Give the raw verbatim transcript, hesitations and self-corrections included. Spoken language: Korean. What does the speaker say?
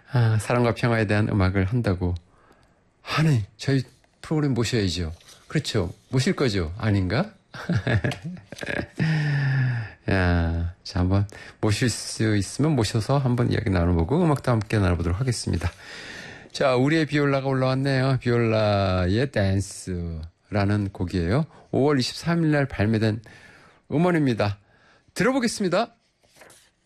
아, 사랑과 평화에 대한 음악을 한다고. 하네, 저희 프로그램 모셔야죠. 그렇죠. 모실 거죠? 아닌가? 야, 자, 한번 모실 수 있으면 모셔서 한번 이야기 나눠보고 음악도 함께 나눠보도록 하겠습니다. 자, 우리의 비올라가 올라왔네요. 비올라의 댄스라는 곡이에요. 오월 이십삼일 날 발매된 음원입니다. 들어보겠습니다.